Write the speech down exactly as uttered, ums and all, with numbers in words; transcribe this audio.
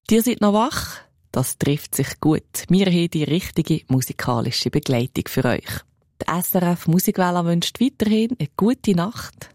Ihr seid noch wach? Das trifft sich gut. Wir haben die richtige musikalische Begleitung für euch. Die S R F Musikwelle wünscht weiterhin eine gute Nacht.